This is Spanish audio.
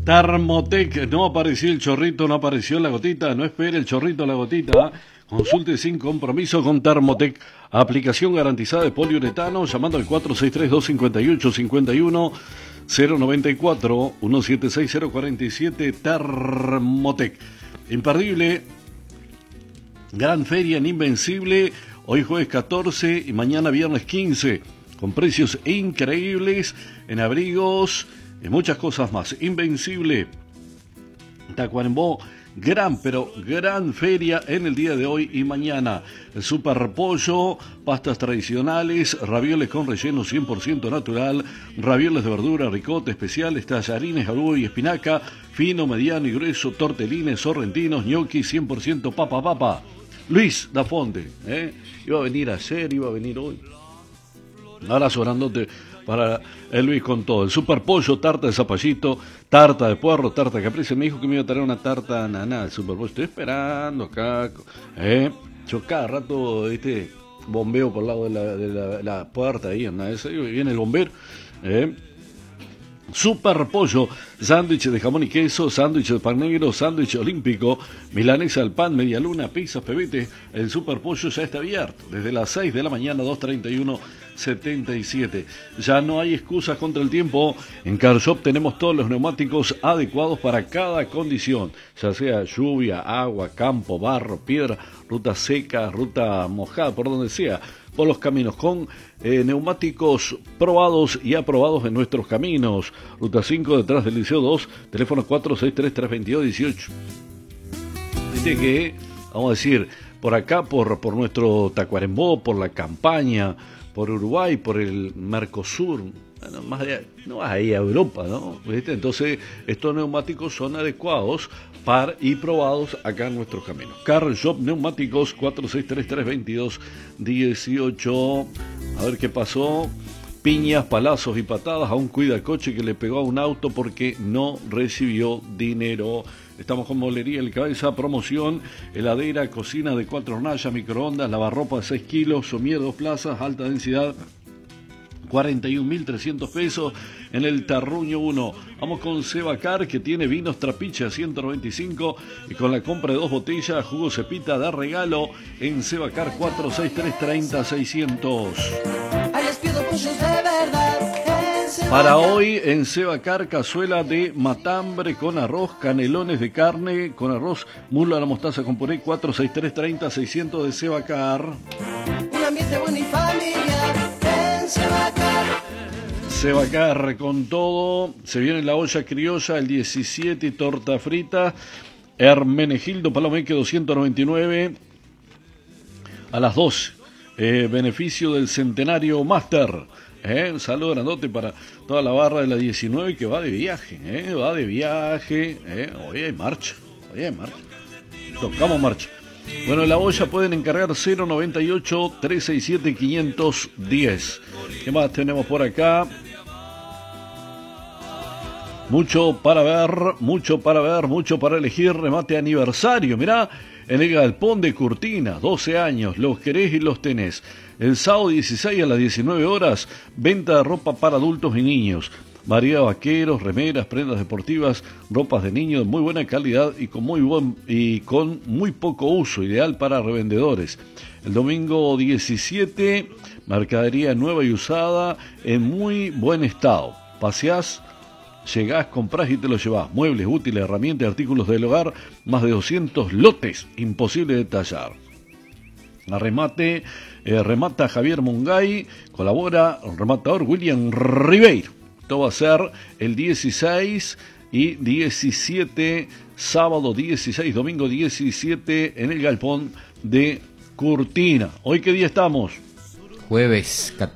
Thermotec, no apareció el chorrito, no apareció la gotita, no espere el chorrito, la gotita. Consulte sin compromiso con Thermotec. Aplicación garantizada de poliuretano, llamando al 463-251-094-176047. Thermotec. Imperdible. Gran feria en Invencible. Hoy jueves 14 y mañana viernes 15. Con precios increíbles en abrigos y muchas cosas más. Invencible. Tacuarembó. Gran feria en el día de hoy y mañana. El super pollo, pastas tradicionales, ravioles con relleno 100% natural, ravioles de verdura, ricota, especiales, tallarines, arugo y espinaca, fino, mediano y grueso, tortelines, sorrentinos, gnocchi 100% papa. Luis Dafonte, iba a venir ayer, iba a venir hoy. Ahora sobrándote para el Luis con todo. El super pollo, tarta de zapallito, tarta de puerro, tarta de caprese. Me dijo que me iba a traer una tarta de ananá. El super pollo, estoy esperando acá. Yo cada rato bombeo por el lado de la puerta ahí. Viene el bombero. Super pollo, sándwich de jamón y queso, sándwich de pan negro, sándwich olímpico, milanesa al pan, media luna, pizzas, pebete. El super pollo ya está abierto desde las 6 de la mañana, 231-77. Ya no hay excusas contra el tiempo. En Car Shop tenemos todos los neumáticos adecuados para cada condición, ya sea lluvia, agua, campo, barro, piedra, ruta seca, ruta mojada, por donde sea. Por los caminos, con neumáticos probados y aprobados en nuestros caminos. Ruta 5 detrás del Liceo 2, teléfono 463-322-18. Dice que, vamos a decir, por acá, por nuestro Tacuarembó, por la campaña, por Uruguay, por el Mercosur, bueno, más allá, no vas ahí a Europa, ¿no? ¿Viste? Entonces, estos neumáticos son adecuados y probados acá en nuestros caminos. Car Shop Neumáticos, 463-322-18. A ver qué pasó. Piñas, palazos y patadas a un cuidacoche que le pegó a un auto porque no recibió dinero. Estamos con Molería El Cabeza, promoción, heladera, cocina de 4 hornallas, microondas, lavarropa de 6 kilos, somier 2 plazas, alta densidad, 41.300 pesos en el Tarruño 1. Vamos con Sebacar, que tiene vinos Trapiche 195 y con la compra de 2 botellas, jugo Cepita da regalo en Sebacar 463-30-600. Para hoy en Sebacar, cazuela de matambre con arroz, canelones de carne con arroz, muslo a la mostaza con puré, 463-30-600 de Sebacar. Un ambiente bueno y familiar en Sebacar. Sebacar con todo. Se viene la olla criolla el 17 y torta frita. Hermenegildo Palomeque 299 a las 12. Beneficio del Centenario Master. Un saludo grandote para toda la barra de la 19 que va de viaje. Va de viaje. Hoy hay marcha. Tocamos marcha. Bueno, la olla pueden encargar 098-367-510. ¿Qué más tenemos por acá? Mucho para ver, mucho para elegir. Remate aniversario, mirá, en el Galpón de Curtina, 12 años, los querés y los tenés. El sábado 16 a las 19 horas, venta de ropa para adultos y niños. Variedad de vaqueros, remeras, prendas deportivas, ropas de niños de muy buena calidad y con muy poco uso, ideal para revendedores. El domingo 17, mercadería nueva y usada en muy buen estado. Paseás, llegás, comprás y te lo llevás. Muebles, útiles, herramientas, artículos del hogar, más de 200 lotes, imposible de tallar. Remata Javier Mungay, colabora el rematador William Ribeiro. Esto va a ser el 16 y 17, sábado 16, domingo 17 en el Galpón de Curtina. ¿Hoy qué día estamos? Jueves 14.